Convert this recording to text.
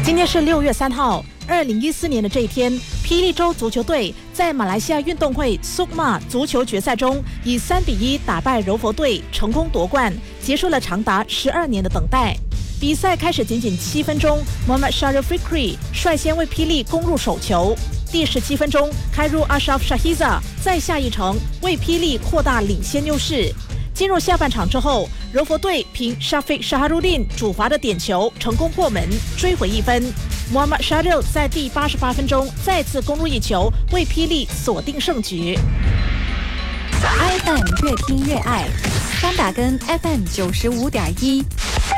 今天是6月3号，2014年的这一天，霹雳州足球队在马来西亚运动会 SUKMA 足球决赛中以3-1打败柔佛队，成功夺冠，结束了长达12年的等待。比赛开始仅7分钟 ，Mohammad Sharif Fikri 率先为霹雳攻入首球。第17分钟，开入 Ashraf Shahiza 再下一城，为霹雳扩大领先优势。进入下半场之后，柔佛队凭 Syafiq Shahrudin 主罚的点球成功破门，追回1分。Mohammad Syaril 在第88分钟再次攻入1球，为霹雳锁定胜局。 iFM 越听越爱，3打根 FM 95.1。